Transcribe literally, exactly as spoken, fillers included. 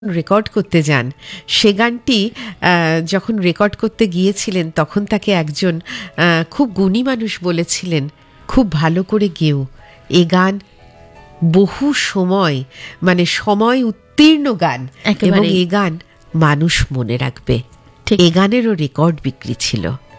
Record করতে যান, সে গানটি যখন রেকর্ড করতে গিয়েছিলেন তখন তাকে একজন খুব গুণী মানুষ বলেছিলেন, খুব ভালো করে গেও, এ গান বহু সময় মানে সময় উত্তীর্ণ গান এবং এ গান মানুষ মনে রাখবে। এ গানেরও রেকর্ড বিক্রি ছিল।